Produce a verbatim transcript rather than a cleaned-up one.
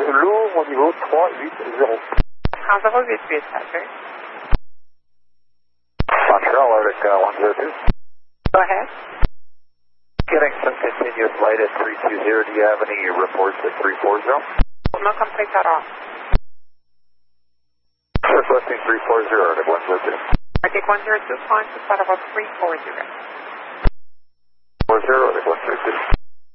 lourd au niveau trois huit zéro. three zero eight huit, Roger. Montreal, Arctic uh, one zero two. Go ahead. Getting some continuous light at three two zero. Do you have any reports at three four zero? No complete at all. Requesting three four zero, Arctic one zero two. Arctic one zero two, flying to start about three four zero.